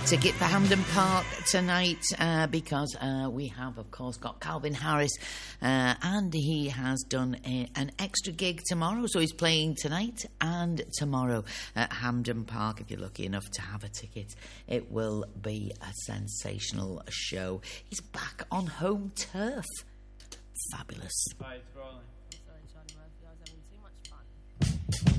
ticket for Hampden Park tonight because we have, of course, got Calvin Harris and he has done an extra gig tomorrow. So he's playing tonight and tomorrow at Hampden Park. If you're lucky enough to have a ticket, it will be a sensational show. He's back on home turf. Fabulous. Hi, it's Riley. Sorry, Charlie Murphy, I was having too much fun.